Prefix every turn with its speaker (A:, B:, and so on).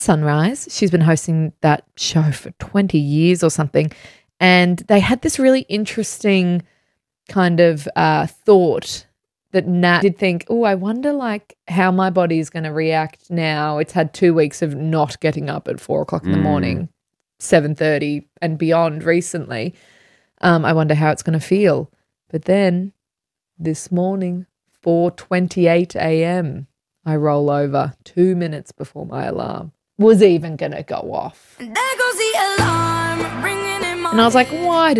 A: Sunrise. She's been hosting that show for 20 years or something. And they had this really interesting kind of thought that Nat did think, oh, I wonder like how my body is going to react now. It's had 2 weeks of not getting up at 4 o'clock in the morning, 7:30 and beyond recently. I wonder how it's going to feel. But then this morning, 4:28 a.m., I roll over 2 minutes before my alarm was even going to go off.
B: There goes the alarm ringing in my
A: And I was like, why did